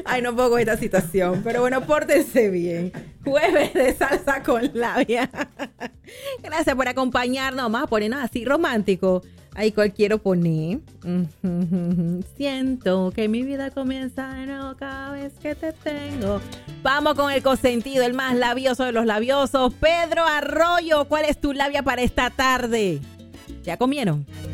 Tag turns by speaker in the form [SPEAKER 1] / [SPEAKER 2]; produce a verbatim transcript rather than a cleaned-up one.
[SPEAKER 1] Ay, no puedo con esta situación. Pero bueno, pórtense bien. Jueves de salsa con labia. Gracias por acompañarnos. Vamos a ponernos así romántico. Ay, ¿cuál quiero poner? Siento que mi vida comienza de nuevo cada vez que te tengo. Vamos con el consentido, el más labioso de los labiosos. Pedro Arroyo, ¿cuál es tu labia para esta tarde? ¿Ya comieron?